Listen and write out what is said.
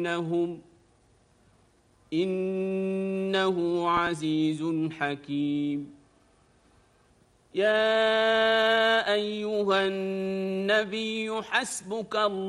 إنه عزيز حكيم. يا أيها النبي حسبك الله